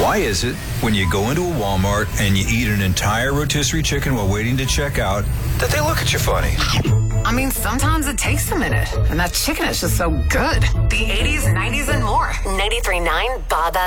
Why is it when you go into a Walmart and you eat an entire rotisserie chicken while waiting to check out that they look at you funny? I mean, sometimes it takes a minute, and that chicken is just so good. The 80s, 90s, and more. 93.9 Bob